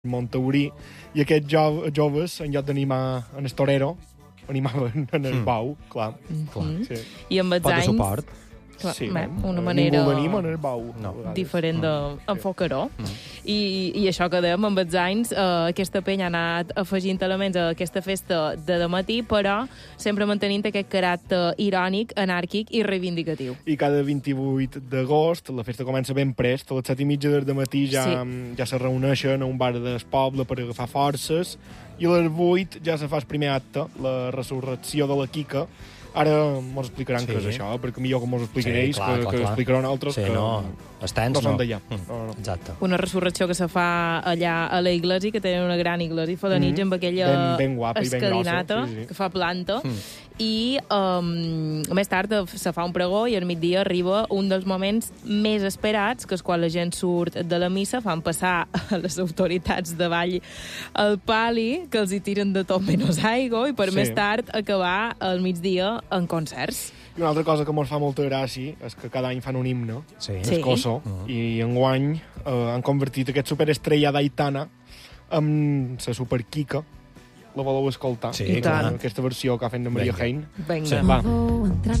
Montaurí, i aquests joves, en lloc d'animar en el torero, animaven en el bou, clar. Sí. I amb els Pot de anys... suport. Clar, Sí, una manera ningú l'anima en el bou. No. diferent d'enfocar-ho. I això que dèiem, amb els anys, aquesta penya ha anat afegint elements a aquesta festa de dematí, però sempre mantenint aquest caràcter irònic, anàrquic i reivindicatiu. I cada 28 d'agost, la festa comença ben prest, a les 7:30 del matí ja se reuneixen a un bar del poble per agafar forces, i a les 8 ja se fa el primer acte, la resurrecció de la Quica. Ara mos explicaran què és això, perquè millor que mos expliquin ells, que explicaran altres, sí, que no són d'allà. Exacte. Una resurrecció que se fa allà a la iglesia, que tenen una gran iglesia felanitja amb aquella ben guapa i ben escalinata grossa, sí. que fa planta. I més tard se fa un pregó i al migdia arriba un dels moments més esperats, que és quan la gent surt de la missa, fan passar a les autoritats de ball el pali, que els hi tiren de tot menys aigua, i per més tard acabar al migdia en concerts. I una altra cosa que mos fa molta gràcia és que cada any fan un himne, el Coso, i enguany han convertit aquest superestrella d'Aitana en la superquica. La voleu escoltar? Sí, clar. Aquesta versió que ha fet de Maria Hein. Vinga. Va.